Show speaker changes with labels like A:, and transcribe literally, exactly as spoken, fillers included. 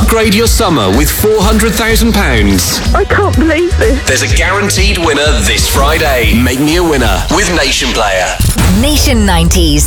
A: upgrade your summer with four hundred thousand pounds.
B: I can't believe this.
A: There's a guaranteed winner this Friday. Make me a winner with Nation Player.
C: Nation nineties.